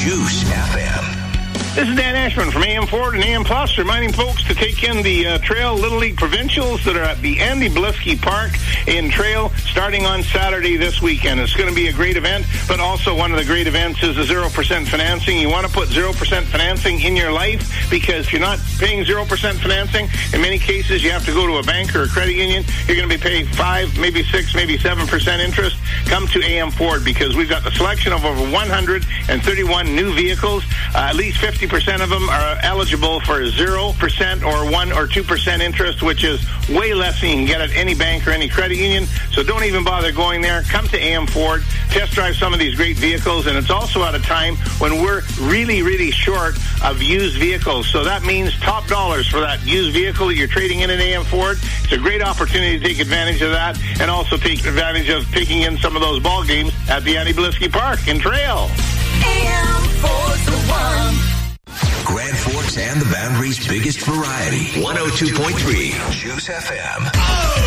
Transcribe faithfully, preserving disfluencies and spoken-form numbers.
Juice F M. This is Dan Ashman from A M Ford and A M Plus, reminding folks to take in the uh, Trail Little League Provincials that are at the Andy Blisky Park in Trail starting on Saturday this weekend. It's going to be a great event, but also one of the great events is the zero percent financing. You want to put zero percent financing in your life, because if you're not paying zero percent financing, in many cases you have to go to a bank or a credit union. You're going to be paying five, maybe six, maybe seven percent interest. Come to A M Ford, because we've got the selection of over one hundred thirty-one new vehicles. Uh, at least fifty percent of them are eligible for zero percent or one or two percent interest, which is way less than you can get at any bank or any credit union. So don't even bother going there. Come to A M Ford, test drive some of these great vehicles, and it's also at a time when we're really, really short of used vehicles. So that means top dollars for that used vehicle that you're trading in at A M Ford. It's a great opportunity to take advantage of that, and also take advantage of taking in some of those ball games at the Andy Blisky Park in Trail. A M Ford's the one. Grand Forks and the Boundary's biggest variety. one oh two point three Juice F M.